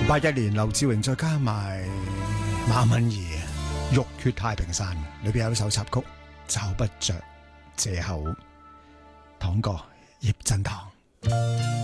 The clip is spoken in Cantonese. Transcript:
81年劉志榮再加埋馬敏儀《浴血太平山》裏邊有一首插曲找不着借口，堂哥葉振棠。